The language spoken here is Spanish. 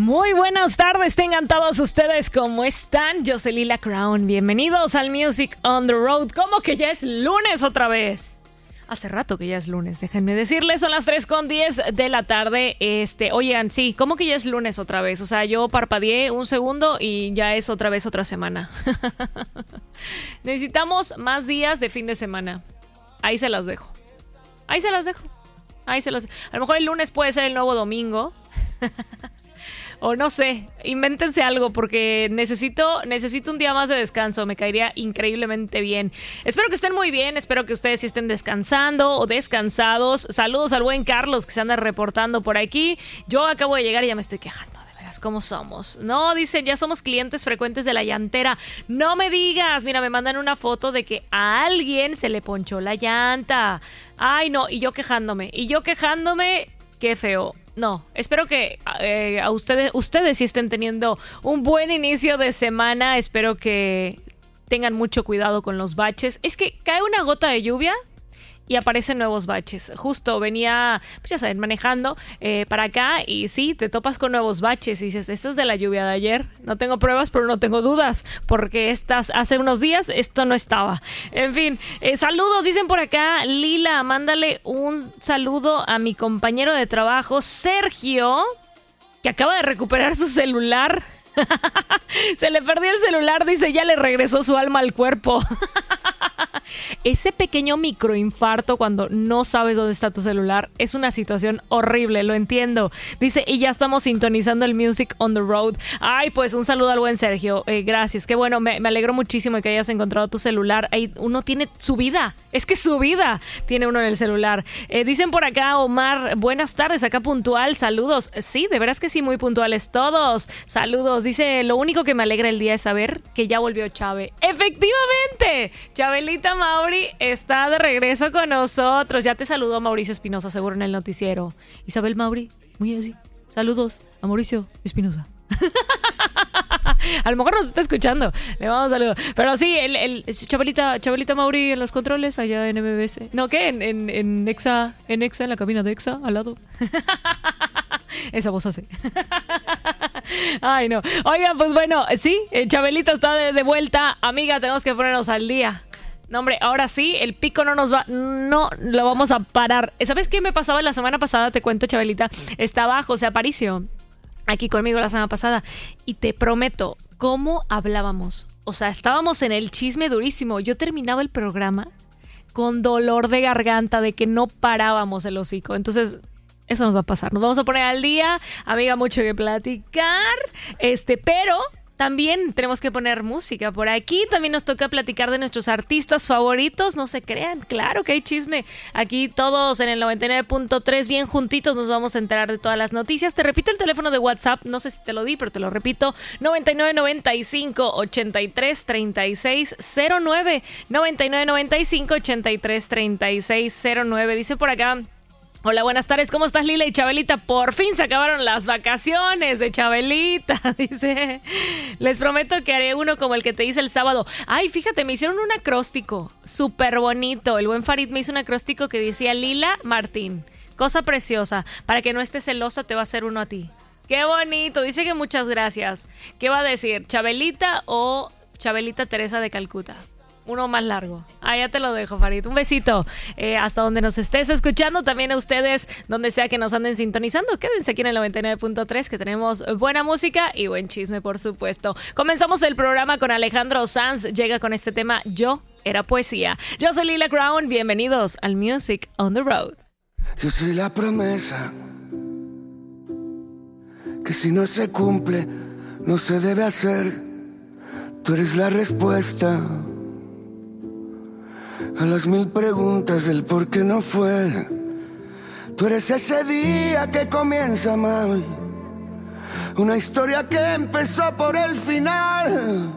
Muy buenas tardes, tengan todos ustedes, ¿cómo están? Yo soy Lila Crown, bienvenidos al Music on the Road. ¿Cómo que ya es lunes otra vez? Hace rato que ya es lunes, déjenme decirles, son las 3:10 de la tarde. Oigan, sí, ¿cómo que ya es lunes otra vez? O sea, yo parpadeé un segundo y ya es otra vez otra semana. Necesitamos más días de fin de semana. Ahí se las dejo. A lo mejor el lunes puede ser el nuevo domingo. O no sé, invéntense algo porque necesito un día más de descanso, me caería increíblemente bien. Espero que estén muy bien, espero que ustedes sí estén descansando o descansados. Saludos al buen Carlos que se anda reportando por aquí. Yo acabo de llegar y ya me estoy quejando, de veras, ¿cómo somos? No, dicen, ya somos clientes frecuentes de la llantera. No me digas, mira, me mandan una foto de que a alguien se le ponchó la llanta. Ay, no, y yo quejándome, qué feo. No, espero que a ustedes sí estén teniendo un buen inicio de semana. Espero que tengan mucho cuidado con los baches. Es que cae una gota de lluvia y aparecen nuevos baches. Justo venía, pues ya saben, manejando para acá y sí, te topas con nuevos baches y dices, esto es de la lluvia de ayer. No tengo pruebas, pero no tengo dudas, porque hace unos días esto no estaba. En fin, saludos, dicen por acá, Lila, mándale un saludo a mi compañero de trabajo, Sergio, que acaba de recuperar su celular. Se le perdió el celular, dice, ya le regresó su alma al cuerpo. Ese pequeño microinfarto cuando no sabes dónde está tu celular es una situación horrible, lo entiendo. Dice, y ya estamos sintonizando el Music on the Road. Ay, pues un saludo al buen Sergio. Gracias, qué bueno, me alegro muchísimo que hayas encontrado tu celular. Ahí uno tiene su vida, es que su vida tiene uno en el celular. Dicen por acá, Omar, buenas tardes, acá puntual, saludos. Sí, de veras que sí, muy puntuales todos. Saludos, dice, lo único que me alegra el día es saber que ya volvió Chave. ¡Efectivamente! Chabelita Mauri está de regreso con nosotros. Ya te saludó Mauricio Espinosa, seguro en el noticiero. Isabel Mauri, muy así. Saludos a Mauricio Espinosa. A lo mejor nos está escuchando. Le vamos a saludar. Pero sí, Chabelita Mauri en los controles allá en MBS. No, ¿qué? En Exa, en la cabina de Exa, al lado. Esa voz hace. Ay, no. Oigan, pues bueno, sí, Chabelita está de vuelta. Amiga, tenemos que ponernos al día. No, hombre, ahora sí, el pico no lo vamos a parar. ¿Sabes qué me pasaba la semana pasada? Te cuento, Chabelita. Estaba José Aparicio aquí conmigo la semana pasada y te prometo, ¿cómo hablábamos? O sea, estábamos en el chisme durísimo. Yo terminaba el programa con dolor de garganta de que no parábamos el hocico. Entonces, eso nos va a pasar. Nos vamos a poner al día. Amiga, mucho que platicar. Pero también tenemos que poner música por aquí. También nos toca platicar de nuestros artistas favoritos. No se crean, claro que hay chisme. Aquí todos en el 99.3 bien juntitos nos vamos a enterar de todas las noticias. Te repito el teléfono de WhatsApp. No sé si te lo di, pero te lo repito. 9995-833609. 9995-833609. Dice por acá, hola, buenas tardes, ¿cómo estás, Lila y Chabelita? Por fin se acabaron las vacaciones de Chabelita, dice. Les prometo que haré uno como el que te hice el sábado. Ay, fíjate, me hicieron un acróstico súper bonito. El buen Farid me hizo un acróstico que decía Lila Martín. Cosa preciosa. Para que no estés celosa, te va a hacer uno a ti. ¡Qué bonito! Dice que muchas gracias. ¿Qué va a decir? ¿Chabelita o Chabelita Teresa de Calcuta? Uno más largo. Ah, ya te lo dejo, Farid. Un besito hasta donde nos estés escuchando. También a ustedes, donde sea que nos anden sintonizando. Quédense aquí en el 99.3, que tenemos buena música y buen chisme, por supuesto. Comenzamos el programa con Alejandro Sanz. Llega con este tema, Yo era poesía. Yo soy Lila Crown. Bienvenidos al Music on the Road. Yo soy la promesa que si no se cumple, no se debe hacer. Tú eres la respuesta a las 1000 preguntas del por qué no fue. Tú eres ese día que comienza mal, una historia que empezó por el final.